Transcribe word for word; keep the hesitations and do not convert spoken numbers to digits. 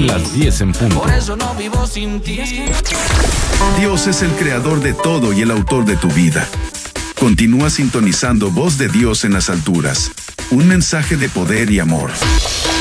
Las diez en punto. Por eso no vivo sin ti. Dios es el creador de todo y el autor de tu vida. Continúa sintonizando Voz de Dios en las alturas. Un mensaje de poder y amor.